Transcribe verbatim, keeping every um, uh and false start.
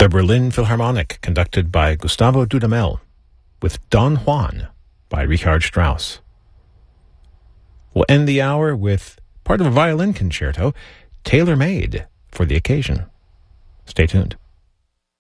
The Berlin Philharmonic, conducted by Gustavo Dudamel, with Don Juan by Richard Strauss. We'll end the hour with part of a violin concerto tailor-made for the occasion. Stay tuned.